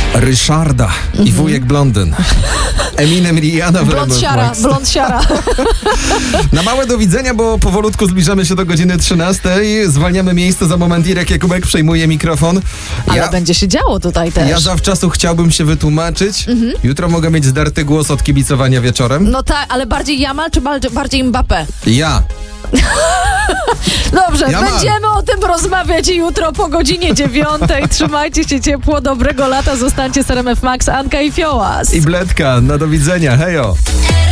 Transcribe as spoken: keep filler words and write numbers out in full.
Ryszarda mm-hmm. i wujek Blondyn. Eminem i Rihanna w Blond siara, blond siara. Na małe do widzenia, bo powolutku zbliżamy się do godziny trzynastej. Zwalniamy miejsce za moment. Irek Jakubek przejmuje mikrofon. Ale ja, będzie się działo tutaj też. Ja zawczasu chciałbym się wytłumaczyć. Mm-hmm. Jutro mogę mieć zdarty głos od kibicowania wieczorem. No tak, ale bardziej Jamal czy bardziej Mbappé? Ja. Dobrze, Jamal. Będziemy o tym rozmawiać jutro po godzinie dziewiątej. Trzymajcie się ciepło, dobrego lata, zostańcie z R M F Max, Anka i Fiołas. I Bledka, na do widzenia, hejo.